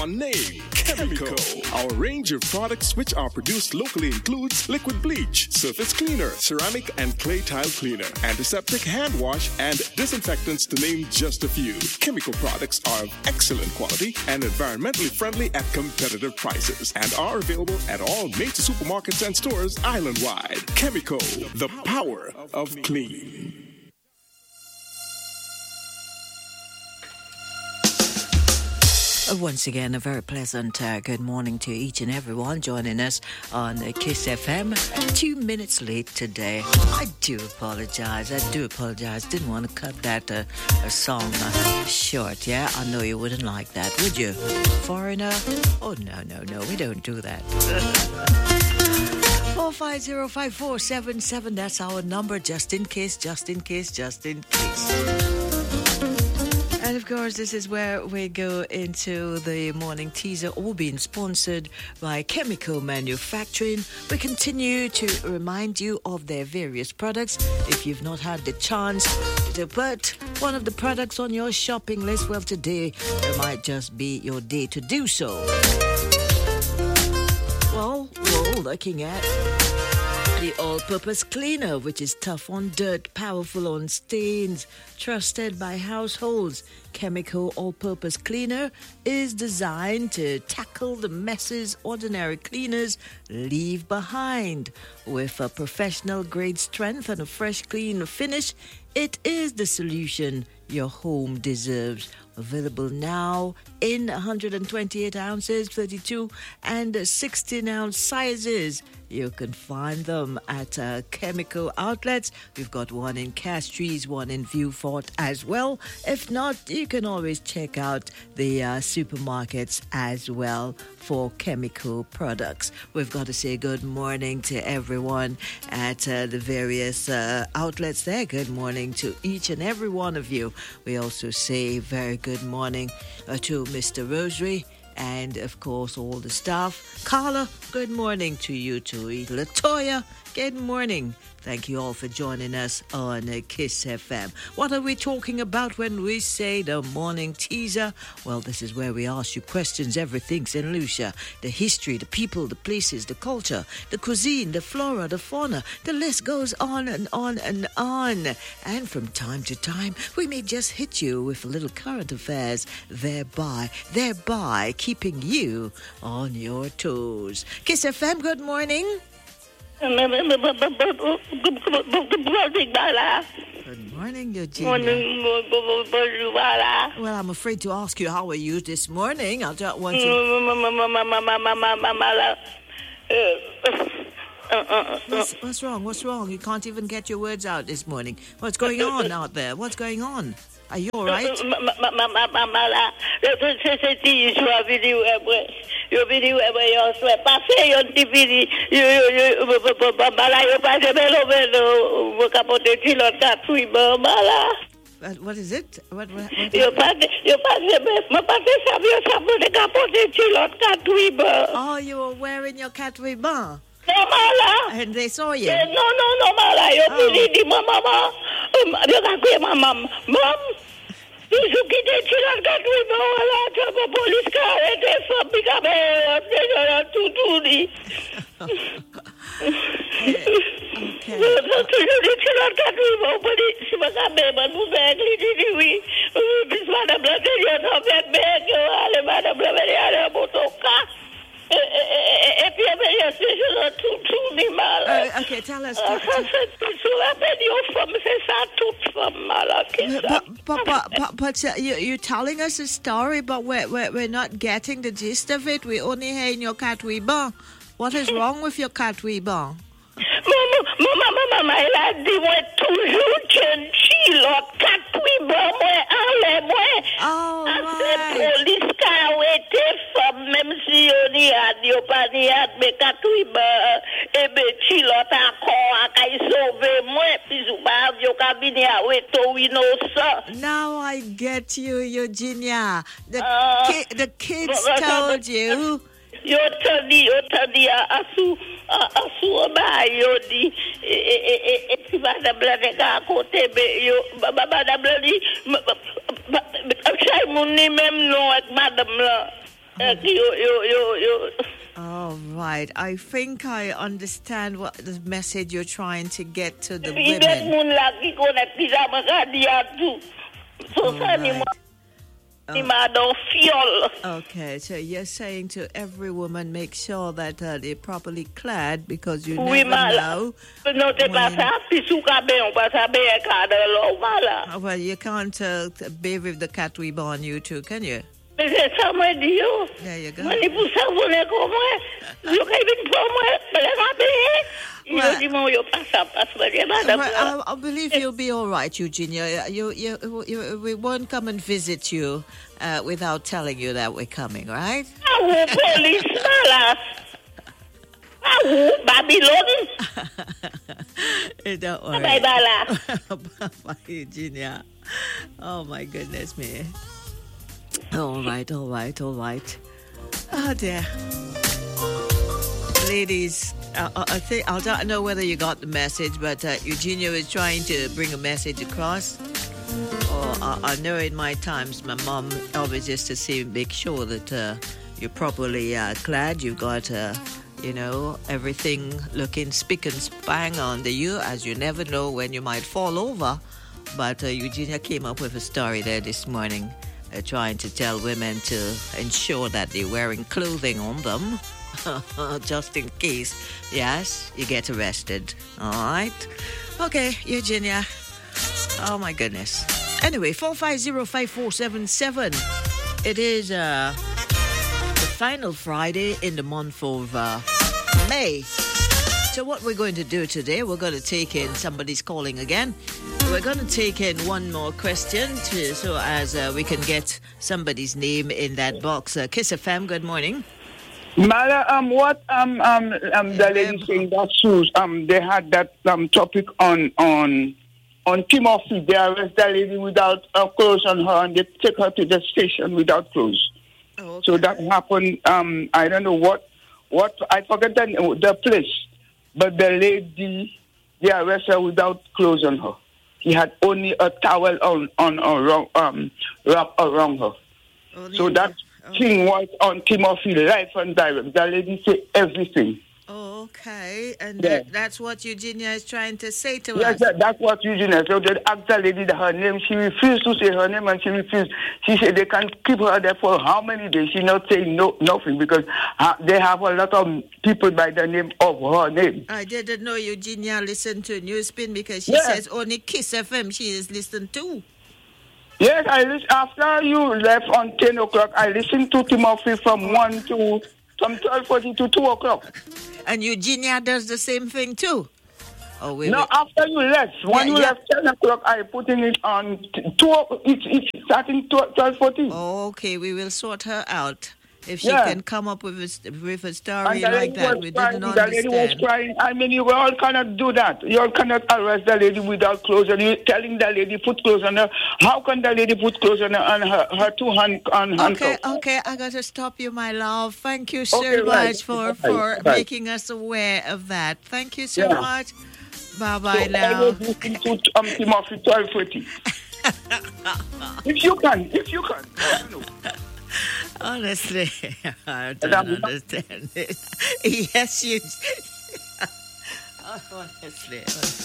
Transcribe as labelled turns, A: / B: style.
A: Name Chemical. Our range of products which are produced locally includes liquid bleach, surface cleaner, ceramic and clay tile cleaner, antiseptic hand wash, and disinfectants to name just a few. Chemical products are of excellent quality and environmentally friendly at competitive prices and are available at all major supermarkets and stores island-wide. Chemical, the power of clean.
B: Once again, a very pleasant good morning to each and everyone joining us on Kiss FM. 2 minutes late today. I do apologize. Didn't want to cut that song short, yeah? I know you wouldn't like that, would you? Foreigner? Oh, no, we don't do that. 4505477, that's our number, just in case. And of course, this is where we go into the morning teaser, all being sponsored by Chemical Manufacturing. We continue to remind you of their various products. If you've not had the chance to put one of the products on your shopping list, well, today it might just be your day to do so. Well, we're looking at the all-purpose cleaner, which is tough on dirt, powerful on stains, trusted by households. Chemical all-purpose cleaner is designed to tackle the messes ordinary cleaners leave behind. With a professional-grade strength and a fresh, clean finish, it is the solution your home deserves. Available now in 128 ounces, 32 and 16-ounce sizes. You can find them at Chemical outlets. We've got one in Castries, one in Vieux-Fort as well. If not, you can always check out the supermarkets as well for Chemical products. We've got to say good morning to everyone at the various outlets there. Good morning to each and every one of you. We also say very good morning to Mr. Rosary and, of course, all the staff. Carla, good morning to you too. Latoya, good morning. Thank you all for joining us on Kiss FM. What are we talking about when we say the morning teaser? Well, this is where we ask you questions, everything St. Lucia, the history, the people, the places, the culture, the cuisine, the flora, the fauna. The list goes on and on and on. And from time to time, we may just hit you with a little current affairs, thereby keeping you on your toes. Kiss FM, good morning. Good morning, Eugenia. Well, I'm afraid to ask you how are you this morning. I don't want to... What's wrong? What's wrong? You can't even get your words out this morning. What's going on out there? What's going on? Are you all right? What is it? What? Oh, you were wearing your cat ribbon.
C: No, Mala.
B: And they saw you.
C: No, Mala. You really, Mama. Mom. You get it, you got to know a lot of a police car and there's something about to do this.
B: Okay. Okay, tell us. But you're telling us a story, but we're not getting the gist of it. We only hearing your cat ribbon. What is wrong with your cat ribbon?
C: Mama, elle a dit, moi, toujours, l'autre cat ribbon,
B: Oh,
C: right. Police car, même si on y a, mais cat ribbon, l'autre encore, à sauver moi, puis ou pas, yo cabinet, innocent.
B: Now I get you, Eugenia. The kids told you.
C: Yo tandi asu ba yo di e puis madame la nega côté yo madame la di sai mon ni même non avec madame la You.
B: All right. I think I understand what the message you're trying to get to the
C: Ibet
B: women.
C: mun lagi konek bisa dia tu. So sa ni mo ni madong fiol.
B: Okay, so you're saying to every woman, make sure that they're properly clad because you
C: Oui,
B: never know.
C: No te pasa pisuka be on pasa be ka de lo mala.
B: Well, you can't be with the cat we born you too, can you?
C: C'est ça moi dio.
B: There you go.
C: Mani pour ça vous ne comment. Yo kay bin pour moi, bele ma be. Yo di mo yo pasa madame.
B: Well, I believe you'll be all right, Eugenia. We won't come and visit you without telling you that we're coming, right?
C: Police malas. Babylon.
B: Don't worry.
C: Bye bala.
B: Bye, Eugenia. Oh, my goodness me. All right. Oh, dear. Ladies, I think I don't know whether you got the message, but Eugenia was trying to bring a message across. I know in my times, my mom always used to say, make sure that you're properly clad. You've got, everything looking spick and span under you, as you never know when you might fall over. But Eugenia came up with a story there this morning, trying to tell women to ensure that they're wearing clothing on them. Just in case, yes, you get arrested. All right. Okay, Eugenia. Oh, my goodness. Anyway, 4505477. It is the final Friday in the month of May. So what we're going to do today, we're going to take in, somebody's calling again. We're going to take in one more question so as we can get somebody's name in that box. Kiss FM, good morning.
D: Mala, what the lady saying that shoes they had that topic on Timothy. They arrest the lady without clothes on her and they take her to the station without clothes.
B: Oh, okay.
D: So that happened. I don't know what I forget the place, but the lady they arrest her without clothes on her. He had only a towel wrapped around her. So that thing was on Timothy live and direct. The lady said everything.
B: Oh, okay. And
D: Yeah.
B: that's what Eugenia is trying to say to
D: Yes,
B: us.
D: that's what Eugenia. So they asked the lady her name. She refused to say her name, and she refused. She said they can keep her there for how many days? She not saying nothing because they have a lot of people by the name of her name.
B: I didn't know Eugenia listened to Newspin because she
D: Yes.
B: says only Kiss FM she is listened to.
D: Yes, after you left on 10 o'clock, I listened to Timothy from 12:40 to 2 o'clock.
B: And Eugenia does the same thing too. Oh, wait.
D: No, after you left. When you left 10 o'clock, I putting it on 2. It's starting 12:40.
B: Oh, okay. We will sort her out. If she
D: Yeah.
B: can come up with a story
D: And the
B: like
D: lady
B: that,
D: was
B: we
D: crying,
B: didn't
D: the lady was
B: understand.
D: crying. I mean, you all cannot do that. You all cannot arrest the lady without clothes. And you telling the lady put clothes on her. How can the lady put clothes on her and her 2 hand on handcuffs?
B: Okay, I got to stop you, my love. Thank you so
D: Okay, right.
B: much for
D: Right.
B: making us aware of that. Thank you so
D: Yeah.
B: much. Bye-bye
D: So
B: now.
D: always listen to Timothy 12:40. If you can. I don't know.
B: Honestly, I don't
D: Madam,
B: understand it. Yes, you... Honestly.